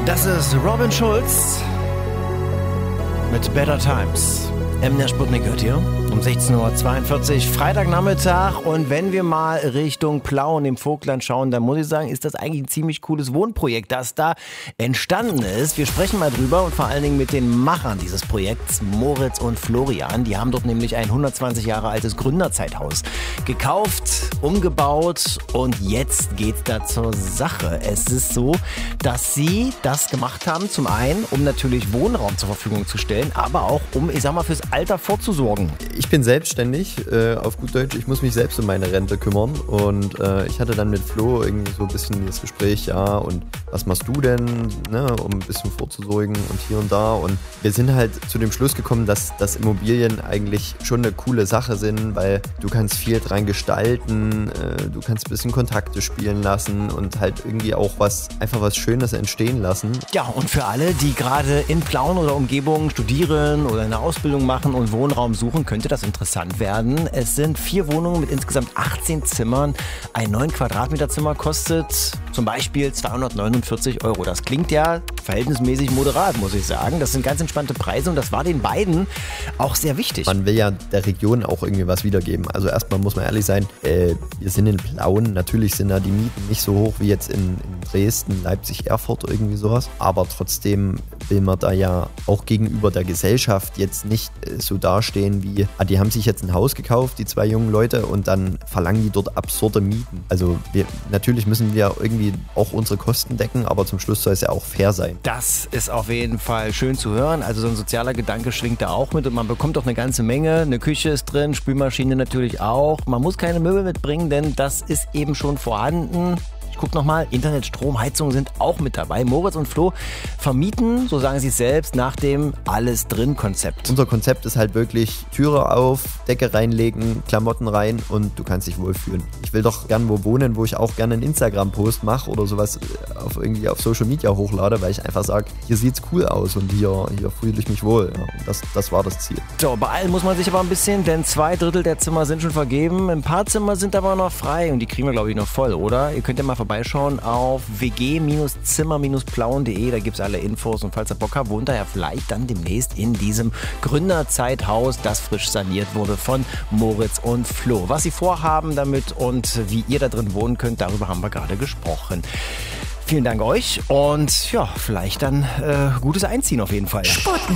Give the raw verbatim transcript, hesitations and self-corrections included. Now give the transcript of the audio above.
Das ist Robin Schulz mit Better Times. M der Sputnik hört hier um sechzehn Uhr zweiundvierzig, Freitagnachmittag. Und wenn wir mal Richtung Plauen im Vogtland schauen, dann muss ich sagen, ist das eigentlich ein ziemlich cooles Wohnprojekt, das da entstanden ist. Wir sprechen mal drüber und vor allen Dingen mit den Machern dieses Projekts, Moritz und Florian. Die haben dort nämlich ein hundertzwanzig Jahre altes Gründerzeithaus gekauft, umgebaut und jetzt geht's da zur Sache. Es ist so, dass sie das gemacht haben, zum einen, um natürlich Wohnraum zur Verfügung zu stellen, aber auch um, ich sag mal, fürs Alter vorzusorgen. Ich bin selbstständig, äh, auf gut Deutsch, ich muss mich selbst um meine Rente kümmern und äh, ich hatte dann mit Flo irgendwie so ein bisschen das Gespräch, ja, und was machst du denn, ne, um ein bisschen vorzusorgen und hier und da, und wir sind halt zu dem Schluss gekommen, dass, dass Immobilien eigentlich schon eine coole Sache sind, weil du kannst viel dran gestalten, äh, du kannst ein bisschen Kontakte spielen lassen und halt irgendwie auch was, einfach was Schönes entstehen lassen. Ja, und für alle, die gerade in Plauen oder Umgebung studieren oder eine Ausbildung machen und Wohnraum suchen, könnte das interessant werden. Es sind vier Wohnungen mit insgesamt achtzehn Zimmern. Ein neun Quadratmeter Zimmer kostet zum Beispiel zweihundertneunundvierzig Euro. Das klingt ja verhältnismäßig moderat, muss ich sagen. Das sind ganz entspannte Preise und das war den beiden auch sehr wichtig. Man will ja der Region auch irgendwie was wiedergeben. Also erstmal muss man ehrlich sein, äh, wir sind in Plauen. Natürlich sind da die Mieten nicht so hoch wie jetzt in, in Dresden, Leipzig, Erfurt, irgendwie sowas. Aber trotzdem will man da ja auch gegenüber der Gesellschaft jetzt nicht äh, so dastehen wie, ah, die haben sich jetzt ein Haus gekauft, die zwei jungen Leute, und dann verlangen die dort absurde Mieten. Also wir, natürlich müssen wir irgendwie auch unsere Kosten decken, aber zum Schluss soll es ja auch fair sein. Das ist auf jeden Fall schön zu hören. Also so ein sozialer Gedanke schwingt da auch mit und man bekommt auch eine ganze Menge. Eine Küche ist drin, Spülmaschine natürlich auch. Man muss keine Möbel mitbringen, denn das ist eben schon vorhanden. Ich guck nochmal, Internet, Strom, Heizung sind auch mit dabei. Moritz und Flo vermieten, so sagen sie es selbst, nach dem Alles-Drin-Konzept. Unser Konzept ist halt wirklich Türe auf, Decke reinlegen, Klamotten rein und du kannst dich wohlfühlen. Ich will doch gern wo wohnen, wo ich auch gerne einen Instagram-Post mache oder sowas auf irgendwie auf Social Media hochlade, weil ich einfach sage, hier sieht's cool aus und hier, hier fühle ich mich wohl. Ja, und das, das war das Ziel. So, beeilen muss man sich aber ein bisschen, denn zwei Drittel der Zimmer sind schon vergeben. Ein paar Zimmer sind aber noch frei und die kriegen wir, glaube ich, noch voll, oder? Ihr könnt ja mal vorbeischauen auf w g Zimmer plauen punkt de, da gibt es alle Infos und falls ihr Bock habt, wohnt ihr ja vielleicht dann demnächst in diesem Gründerzeithaus, das frisch saniert wurde von Moritz und Flo. Was sie vorhaben damit und wie ihr da drin wohnen könnt, darüber haben wir gerade gesprochen. Vielen Dank euch und ja, vielleicht dann äh, gutes Einziehen auf jeden Fall. Sputnik.